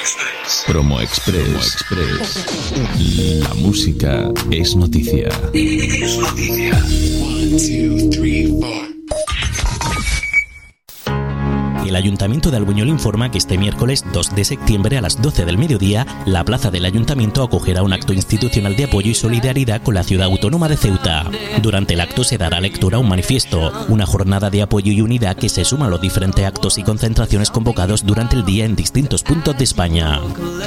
Promo Express. La música es noticia. Es noticia. 1, 2, 3, 4. El Ayuntamiento de Albuñol informa que este miércoles 2 de septiembre a las 12 del mediodía, la plaza del Ayuntamiento acogerá un acto institucional de apoyo y solidaridad con la ciudad autónoma de Ceuta. Durante el acto se dará lectura a un manifiesto, una jornada de apoyo y unidad que se suma a los diferentes actos y concentraciones convocados durante el día en distintos puntos de España.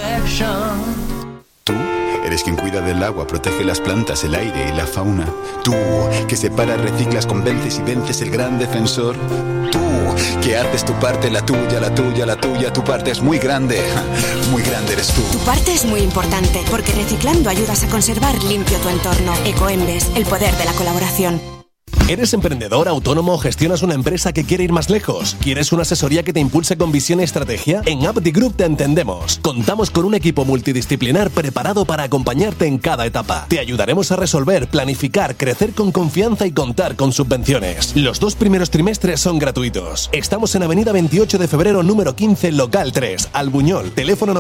Tú eres quien cuida del agua, protege las plantas, el aire y la fauna. Tú, que separas, reciclas, convences y vences, el gran defensor. Tú, que haces tu parte, la tuya, la tuya, la tuya. Tu parte es muy grande eres tú. Tu parte es muy importante, porque reciclando ayudas a conservar limpio tu entorno. Ecoembes, el poder de la colaboración. ¿Eres emprendedor, autónomo o gestionas una empresa que quiere ir más lejos? ¿Quieres una asesoría que te impulse con visión y estrategia? En Abdi Group te entendemos. Contamos con un equipo multidisciplinar preparado para acompañarte en cada etapa. Te ayudaremos a resolver, planificar, crecer con confianza y contar con subvenciones. Los 2 primeros trimestres son gratuitos. Estamos en Avenida 28 de Febrero, número 15, local 3, Albuñol. Teléfono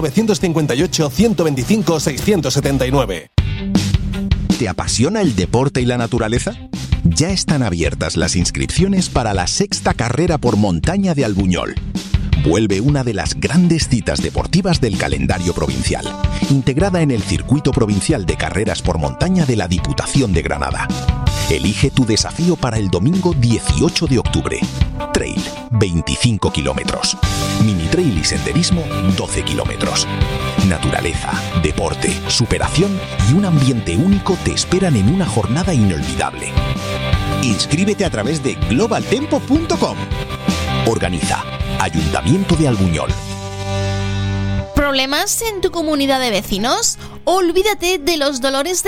958-125-679. ¿Te apasiona el deporte y la naturaleza? Ya están abiertas las inscripciones para la 6ª carrera por montaña de Albuñol. Vuelve una de las grandes citas deportivas del calendario provincial, integrada en el Circuito Provincial de Carreras por Montaña de la Diputación de Granada. Elige tu desafío para el domingo 18 de octubre. Trail, 25 kilómetros. Mini trail y senderismo, 12 kilómetros. Naturaleza, deporte, superación y un ambiente único te esperan en una jornada inolvidable. Inscríbete a través de globaltempo.com. Organiza Ayuntamiento de Albuñol. ¿Problemas en tu comunidad de vecinos? Olvídate de los dolores de